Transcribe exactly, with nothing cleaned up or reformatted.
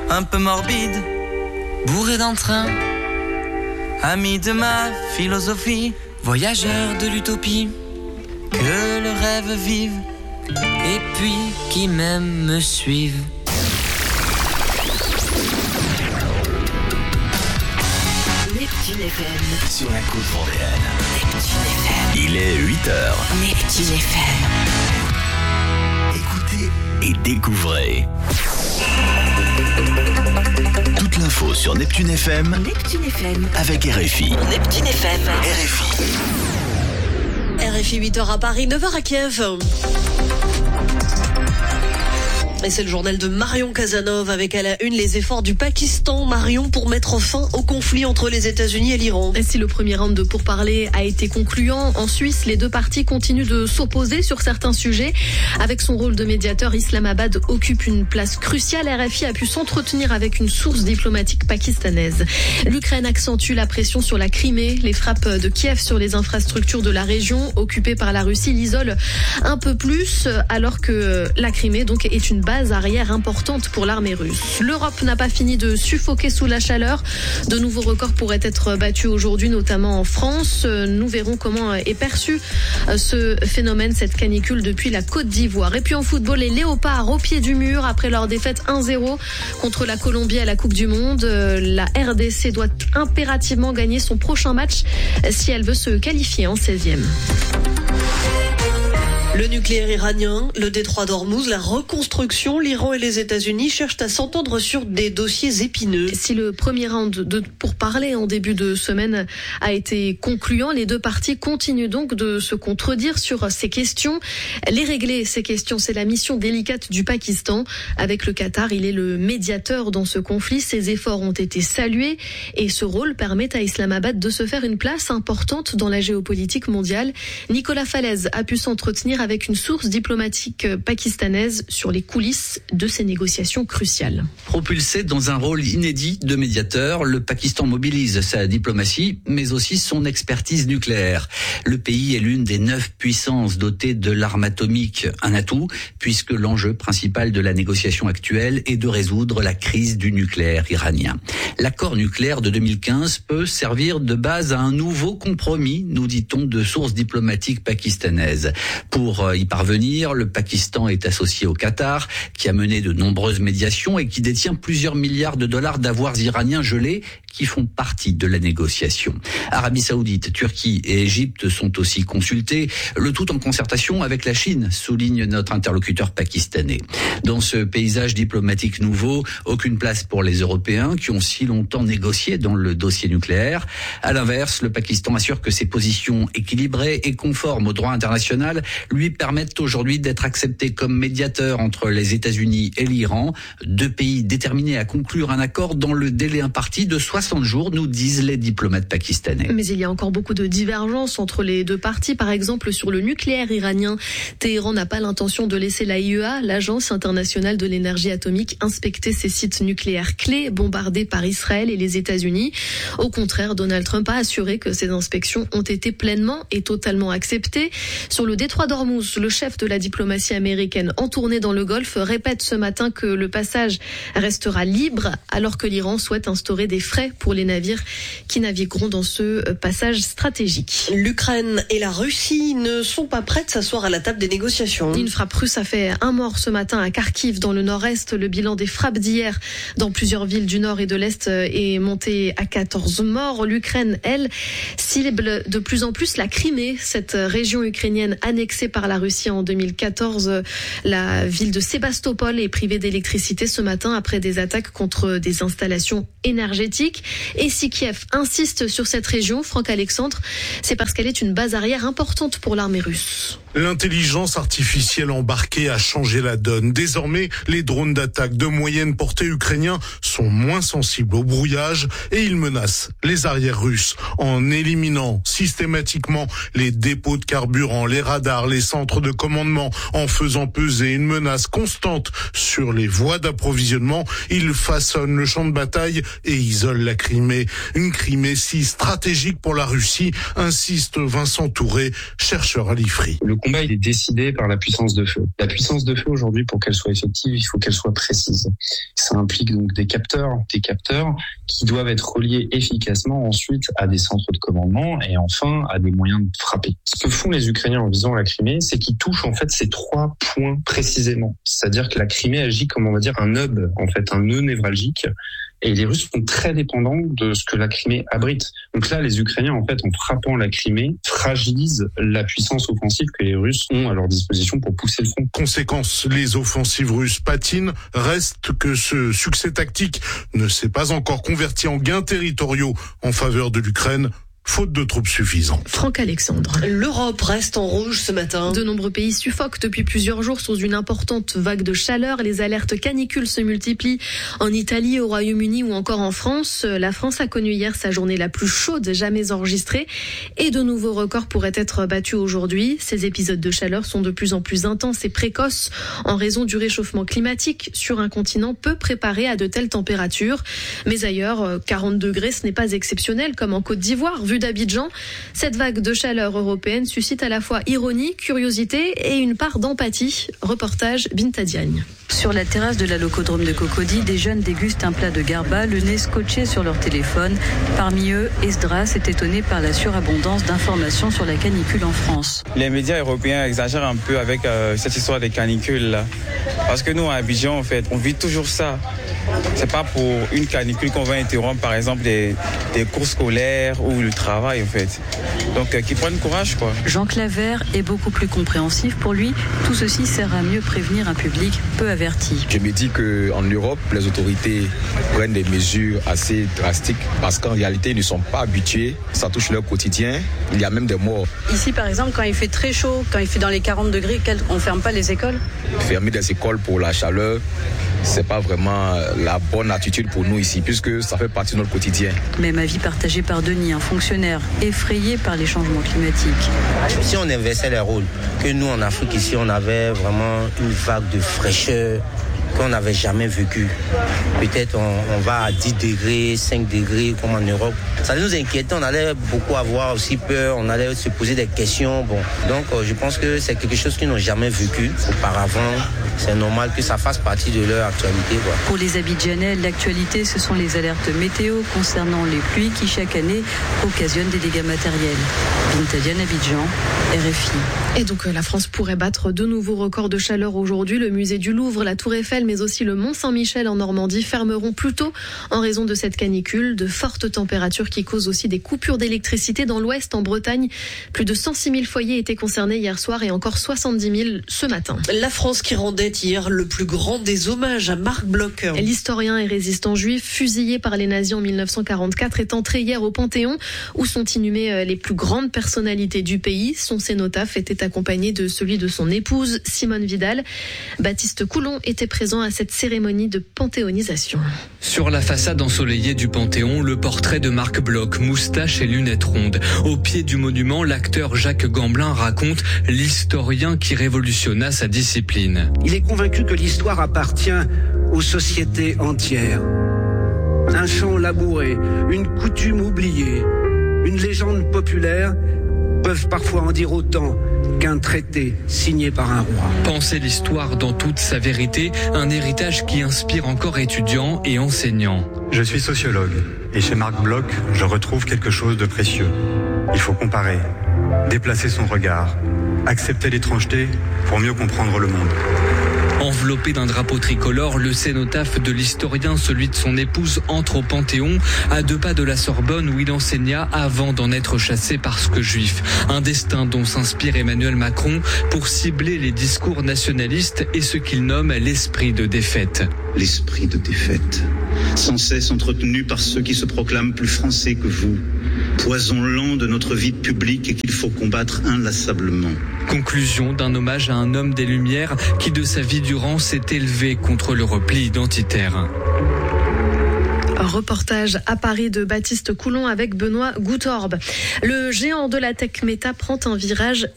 un peu morbide, bourré d'entrain, ami de ma philosophie, voyageur de l'utopie, que le rêve vive, et puis qui même me suive. Neptune F M. Sur la côte vendéenne. Neptune F M. Il est huit heures. Neptune F M. Écoutez et découvrez. Toute l'info sur Neptune F M. Neptune F M. Avec R F I. Neptune F M. R F I. R F I huit heures à Paris, neuf heures à Kiev. Et c'est le journal de Marion Casanov avec à la une les efforts du Pakistan, Marion, pour mettre fin au conflit entre les États-Unis et l'Iran. Et si le premier round de pourparlers a été concluant, en Suisse, les deux parties continuent de s'opposer sur certains sujets. Avec son rôle de médiateur, Islamabad occupe une place cruciale. R F I a pu s'entretenir avec une source diplomatique pakistanaise. L'Ukraine accentue la pression sur la Crimée. Les frappes de Kiev sur les infrastructures de la région, occupée par la Russie, l'isolent un peu plus, alors que la Crimée donc est une base arrière importante pour l'armée russe. L'Europe n'a pas fini de suffoquer sous la chaleur. De nouveaux records pourraient être battus aujourd'hui, notamment en France. Nous verrons comment est perçu ce phénomène, cette canicule depuis la Côte d'Ivoire. Et puis en football, les Léopards au pied du mur après leur défaite un zéro contre la Colombie à la Coupe du Monde. La R D C doit impérativement gagner son prochain match si elle veut se qualifier en seizième. Le nucléaire iranien, le détroit d'Ormuz, la reconstruction, l'Iran et les États-Unis cherchent à s'entendre sur des dossiers épineux. Si le premier round de pourparlers en début de semaine a été concluant, les deux parties continuent donc de se contredire sur ces questions. Les régler, ces questions, c'est la mission délicate du Pakistan. Avec le Qatar, il est le médiateur dans ce conflit. Ses efforts ont été salués et ce rôle permet à Islamabad de se faire une place importante dans la géopolitique mondiale. Nicolas Falaise a pu s'entretenir avec une source diplomatique pakistanaise sur les coulisses de ces négociations cruciales. Propulsé dans un rôle inédit de médiateur, le Pakistan mobilise sa diplomatie, mais aussi son expertise nucléaire. Le pays est l'une des neuf puissances dotées de l'arme atomique, un atout, puisque l'enjeu principal de la négociation actuelle est de résoudre la crise du nucléaire iranien. L'accord nucléaire de deux mille quinze peut servir de base à un nouveau compromis, nous dit-on de sources diplomatiques pakistanaises. Pour Pour y parvenir, le Pakistan est associé au Qatar, qui a mené de nombreuses médiations et qui détient plusieurs milliards de dollars d'avoirs iraniens gelés qui font partie de la négociation. Arabie Saoudite, Turquie et Égypte sont aussi consultés, le tout en concertation avec la Chine, souligne notre interlocuteur pakistanais. Dans ce paysage diplomatique nouveau, aucune place pour les Européens qui ont si longtemps négocié dans le dossier nucléaire. À l'inverse, le Pakistan assure que ses positions équilibrées et conformes au droit international lui permettent aujourd'hui d'être accepté comme médiateur entre les États-Unis et l'Iran, deux pays déterminés à conclure un accord dans le délai imparti de soixante jours, nous disent les diplomates pakistanais. Mais il y a encore beaucoup de divergences entre les deux parties, par exemple sur le nucléaire iranien. Téhéran n'a pas l'intention de laisser l'A I E A, l'Agence internationale de l'énergie atomique, inspecter ses sites nucléaires clés bombardés par Israël et les États-Unis. Au contraire, Donald Trump a assuré que ces inspections ont été pleinement et totalement acceptées. Sur le détroit d'Ormuz, le chef de la diplomatie américaine en tournée dans le Golfe répète ce matin que le passage restera libre alors que l'Iran souhaite instaurer des frais pour les navires qui navigueront dans ce passage stratégique. L'Ukraine et la Russie ne sont pas prêtes de s'asseoir à la table des négociations. Une frappe russe a fait un mort ce matin à Kharkiv dans le nord-est. Le bilan des frappes d'hier dans plusieurs villes du nord et de l'est est monté à quatorze morts. L'Ukraine, elle, cible de plus en plus la Crimée, cette région ukrainienne annexée par la Russie en deux mille quatorze. La ville de Sébastopol est privée d'électricité ce matin après des attaques contre des installations énergétiques. Et si Kiev insiste sur cette région, Franck Alexandre, c'est parce qu'elle est une base arrière importante pour l'armée russe. L'intelligence artificielle embarquée a changé la donne. Désormais, les drones d'attaque de moyenne portée ukrainiens sont moins sensibles au brouillage et ils menacent les arrières russes en éliminant systématiquement les dépôts de carburant, les radars, les centres de commandement en faisant peser une menace constante sur les voies d'approvisionnement. Il façonne le champ de bataille et isole la Crimée. Une Crimée si stratégique pour la Russie, insiste Vincent Touré, chercheur à l'I F R I. Le combat il est décidé par la puissance de feu. La puissance de feu aujourd'hui, pour qu'elle soit effective, il faut qu'elle soit précise. Ça implique donc des capteurs, des capteurs qui doivent être reliés efficacement ensuite à des centres de commandement et enfin à des moyens de frapper. Ce que font les Ukrainiens en visant la Crimée, c'est qu'ils touchent en fait ces trois points précisément. C'est-à-dire que la Crimée agit comme on va dire un hub, en fait un nœud névralgique. Et les Russes sont très dépendants de ce que la Crimée abrite. Donc là, les Ukrainiens, en fait, en frappant la Crimée, fragilisent la puissance offensive que les Russes ont à leur disposition pour pousser le front. Conséquence, les offensives russes patinent. Reste que ce succès tactique ne s'est pas encore converti en gains territoriaux en faveur de l'Ukraine, faute de troupes suffisantes. Franck Alexandre. L'Europe reste en rouge ce matin. De nombreux pays suffoquent depuis plusieurs jours sous une importante vague de chaleur. Les alertes canicules se multiplient en Italie, au Royaume-Uni ou encore en France. La France a connu hier sa journée la plus chaude jamais enregistrée et de nouveaux records pourraient être battus aujourd'hui. Ces épisodes de chaleur sont de plus en plus intenses et précoces en raison du réchauffement climatique sur un continent peu préparé à de telles températures. Mais ailleurs, quarante degrés, ce n'est pas exceptionnel comme en Côte d'Ivoire, vu d'Abidjan. Cette vague de chaleur européenne suscite à la fois ironie, curiosité et une part d'empathie. Reportage Binta Diagne. Sur la terrasse de la locodrome de Cocody, des jeunes dégustent un plat de garba, le nez scotché sur leur téléphone. Parmi eux, Esdras est étonné par la surabondance d'informations sur la canicule en France. Les médias européens exagèrent un peu avec euh, cette histoire des canicules là. Parce que nous, à Abidjan, en fait, on vit toujours ça. C'est pas pour une canicule qu'on va interrompre, par exemple, des, des cours scolaires ou le travail, en fait. Donc, euh, qu'ils prennent courage, quoi. Jean Claver est beaucoup plus compréhensif. Pour lui, tout ceci sert à mieux prévenir un public peu averti. Je me dis qu'en Europe, les autorités prennent des mesures assez drastiques parce qu'en réalité, ils ne sont pas habitués. Ça touche leur quotidien. Il y a même des morts. Ici, par exemple, quand il fait très chaud, quand il fait dans les quarante degrés, on ne ferme pas les écoles ? Fermer des écoles pour la chaleur, c'est pas vraiment la bonne attitude pour nous ici, puisque ça fait partie de notre quotidien. Même avis partagé par Denis, un fonctionnaire effrayé par les changements climatiques. Si on inversait les rôles, que nous en Afrique ici, on avait vraiment une vague de fraîcheur qu'on n'avait jamais vécu. Peut-être on, on va à dix degrés, cinq degrés comme en Europe. Ça allait nous inquiéter, on allait beaucoup avoir aussi peur, on allait se poser des questions. Bon, donc euh, je pense que c'est quelque chose qu'ils n'ont jamais vécu auparavant. C'est normal que ça fasse partie de leur actualité, quoi. Pour les Abidjanais, l'actualité, ce sont les alertes météo concernant les pluies qui, chaque année, occasionnent des dégâts matériels. Binta Diagne, Abidjan, R F I. Et donc la France pourrait battre de nouveaux records de chaleur aujourd'hui. Le musée du Louvre, la Tour Eiffel, mais aussi le Mont Saint-Michel en Normandie fermeront plus tôt en raison de cette canicule. De fortes températures qui causent aussi des coupures d'électricité dans l'Ouest, en Bretagne. Plus de cent six mille foyers étaient concernés hier soir et encore soixante-dix mille ce matin. La France qui rendait hier le plus grand des hommages à Marc Bloch. L'historien et résistant juif fusillé par les nazis en mille neuf cent quarante-quatre est entré hier au Panthéon où sont inhumées les plus grandes personnalités du pays. Son cénotaphe était accompagné de celui de son épouse Simone Vidal. Baptiste Coulon était présent à cette cérémonie de panthéonisation. Sur la façade ensoleillée du Panthéon, le portrait de Marc Bloch, moustache et lunettes rondes. Au pied du monument, l'acteur Jacques Gamblin raconte l'historien qui révolutionna sa discipline. Il est convaincu que l'histoire appartient aux sociétés entières. Un champ labouré, une coutume oubliée, une légende populaire peuvent parfois en dire autant qu'un traité signé par un roi. Penser l'histoire dans toute sa vérité, un héritage qui inspire encore étudiants et enseignants. Je suis sociologue et chez Marc Bloch, je retrouve quelque chose de précieux. Il faut comparer, déplacer son regard, accepter l'étrangeté pour mieux comprendre le monde. Enveloppé d'un drapeau tricolore, le cénotaphe de l'historien, celui de son épouse, entre au Panthéon, à deux pas de la Sorbonne où il enseigna avant d'en être chassé parce que juif. Un destin dont s'inspire Emmanuel Macron pour cibler les discours nationalistes et ce qu'il nomme l'esprit de défaite. L'esprit de défaite, sans cesse entretenu par ceux qui se proclament plus français que vous. Poison lent de notre vie publique et qu'il faut combattre inlassablement. Conclusion d'un hommage à un homme des Lumières qui de sa vie durant s'est élevé contre le repli identitaire. Reportage à Paris de Baptiste Coulon avec Benoît Goutorbe. Le géant de la tech Meta prend un virage